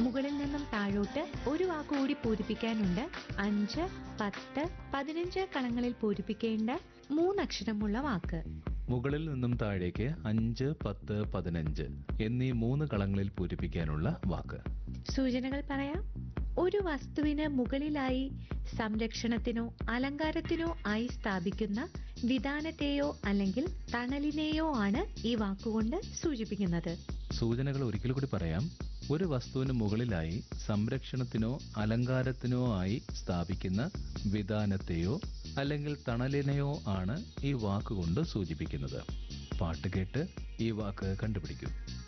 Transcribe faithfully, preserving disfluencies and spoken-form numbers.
മുകളിൽ നിന്നും താഴോട്ട് ഒരു വാക്കുകൂടി പൂരിപ്പിക്കാനുണ്ട്. അഞ്ച്, പത്ത്, പതിനഞ്ച് കളങ്ങളിൽ പൂരിപ്പിക്കേണ്ട മൂന്നക്ഷരമുള്ള വാക്ക്. മുകളിൽ നിന്നും താഴേക്ക് അഞ്ച്, പത്ത്, പതിനഞ്ച് എന്നീ മൂന്ന് കളങ്ങളിൽ പൂരിപ്പിക്കാനുള്ള വാക്ക്. സൂചനകൾ പറയാം. ഒരു വസ്തുവിന് മുകളിലായി സംരക്ഷണത്തിനോ അലങ്കാരത്തിനോ ആയി സ്ഥാപിക്കുന്ന വിതാനത്തെയോ അല്ലെങ്കിൽ തണലിനെയോ ആണ് ഈ വാക്കുകൊണ്ട് സൂചിപ്പിക്കുന്നത്. സൂചനകൾ ഒരിക്കൽ കൂടി പറയാം. ഒരു വസ്തുവിന് മുകളിലായി സംരക്ഷണത്തിനോ അലങ്കാരത്തിനോ ആയി സ്ഥാപിക്കുന്ന വിതാനത്തെയോ അല്ലെങ്കിൽ തണലിനെയോ ആണ് ഈ വാക്കുകൊണ്ട് സൂചിപ്പിക്കുന്നത്. പാട്ട് കേട്ട് ഈ വാക്ക് കണ്ടുപിടിക്കൂ.